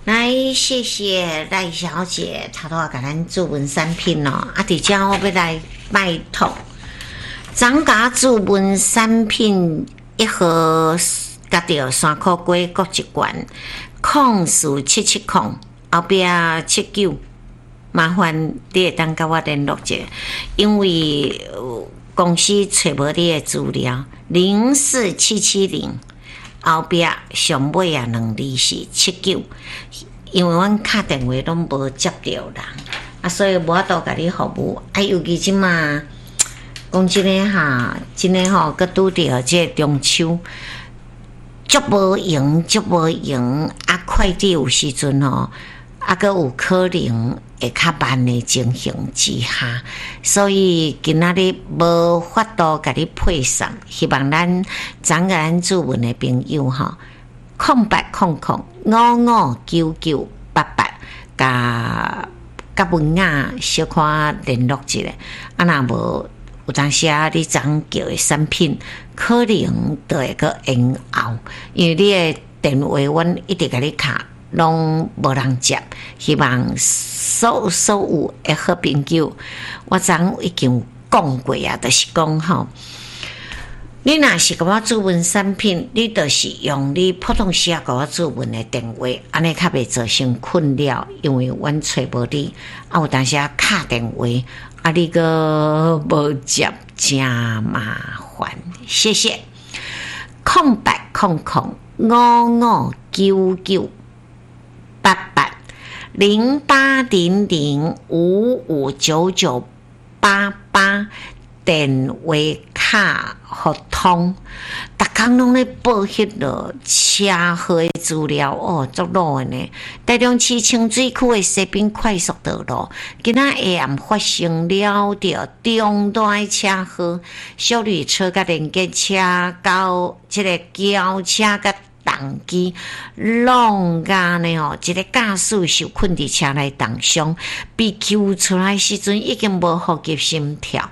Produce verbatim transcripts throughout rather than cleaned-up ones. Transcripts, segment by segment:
来，谢谢赖小姐，她都要给咱注文产品哦。啊，伫遮我要来拜托，张家注文产品一盒，甲着山口龟各一罐，控数七七控，后壁七九，麻烦你会当甲我联络者，因为公司找无你的资料，零四七七零。后壁上尾啊两字是七九，因为阮敲电话拢无接到人，啊，所以无法度甲你服务。啊，尤其即马讲真诶哈，真诶吼，佮拄着即个中秋，足无用，足无用。啊，快递有时阵吼，啊，佮有可能会较慢诶情形之下，所以今仔日无法度甲你配送，希望咱咱个咱主文诶朋友吼，空八空空五五九九八八，甲甲文雅小可联络一下，啊，若无有当时啊，你昨叫诶产品可能都会个延后，因为你诶电话阮一直甲你卡。拢无人接，希望所有所有的好朋友，我昨已经有讲过啊，就是讲吼，你若是甲我注文产品，你就是用你普通时啊甲我注文的电话，安尼较袂造成困扰，因为阮找无你，啊有当时啊敲电话，啊你个无接，真麻烦，谢谢。空白空空五五九九。八八零八零零五五九九八八电话卡互通，逐工拢咧报迄落车祸的资料哦，足路的呢。台中市清水区的西滨快速道路，今仔下暗发生了着重大的车祸，小绿车甲连接车到即个轿车甲重机弄甲呢吼，一个驾驶受困伫车内当伤，被救出来时阵已经无呼吸心跳，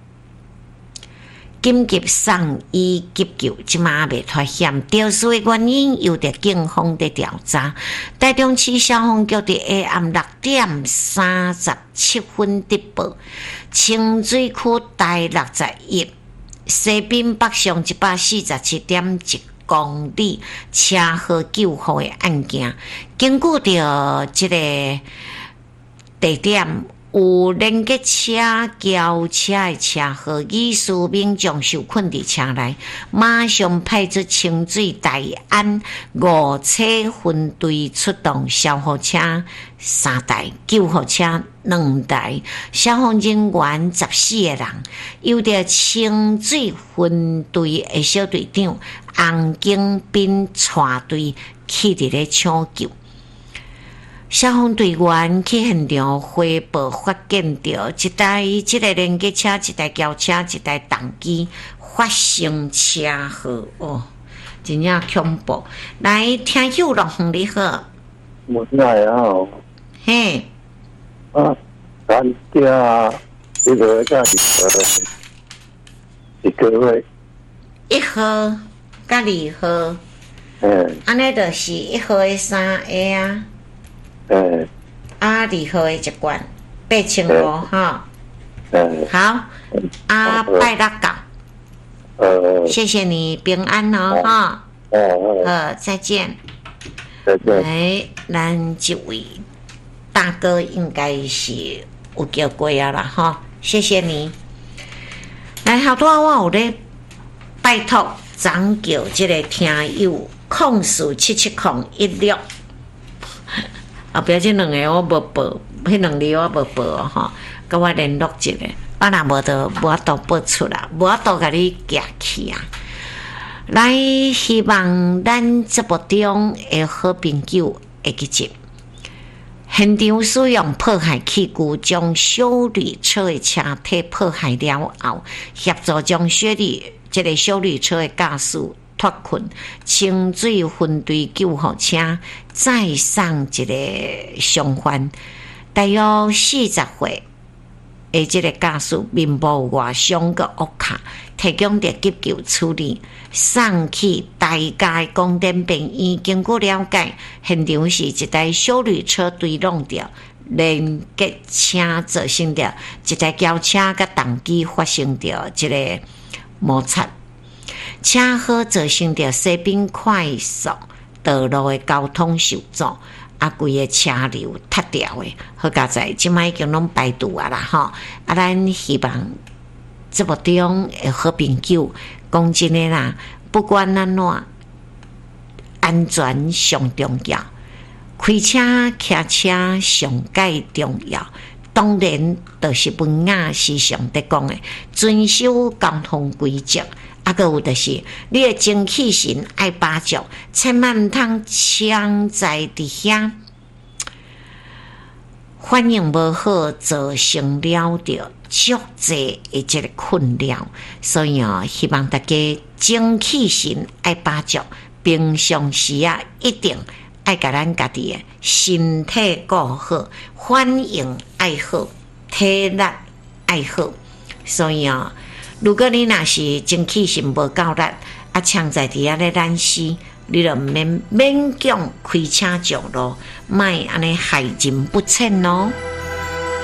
紧急送医急救，即马未脱险。肇事的原因由着警方伫调查。台中市消防局伫下暗六点三十七分直报，清水区第六十一西滨北上一百四十七点一公里车祸救护的案件，根据着这个地点有连接车、轿车的车祸，疑似民众受困伫车内，马上派出清水大安五车分队出动消防车三台、救护车两台，消防人员十四个人，由着清水分队的小队长洪景斌带队去伫咧抢救。消防队员去现场汇报，发现到一台即个连接车、一台轿车、一台重机发生车祸哦，真正恐怖！来，听友龙你好， 我来啊， 嘿， 啊，咱家一个加一个一个月， 一号甲二号， 嗯， 安尼就是一号的三个啊。 嗯， 啊，二号的一罐八千五哈， 嗯， 好，啊，拜六到， 呃， 谢谢你平安哦哈， 哦， 呃，再见。 再见。 来，咱这位大哥应该是有叫过啊啦哈，谢谢你。来，好多我有咧拜托长叫这个听友控数七七控一六。后壁这两个我无报，迄两字我无报哦吼，甲我联络一下，啊若无就无法度报出啦，无法度甲你寄去啊。来，希望咱节目中的好朋友会记住，现场使用迫害器具将小绿车的车体迫害了后，协助将小绿这个小绿车的驾驶脱困，清水分队救护车再送一个伤患，大约四十岁的这个驾驶面部外伤个屋卡，提供着急救处理，送去大家供电病院。经过了解，现场是一台小旅车对撞着连接车造成着一台轿车甲重机发生着一个摩擦，车祸造成着西滨快速道路的交通受阻。啊，规个车流塌掉诶，好佳在，即摆已经拢排除啊啦吼！啊，咱希望节目中诶好朋友，讲真诶啦，不管安怎，安全上重要，开车骑车上介重要。当然，就是文雅时常在讲诶，遵守交通规则。啊，个有就是你的精气神爱把握，千万毋通强在伫遐，反应无好，造成了着足济的这个困扰。所以哦，希望大家精气神爱把握，平常时啊，一定爱甲咱家己的身体顾好，反应爱好，体力爱好。所以哦。如果你若是精气神无够力，啊，强在伫遐咧懒死，你就免勉强开车上路，莫安尼害人不浅咯。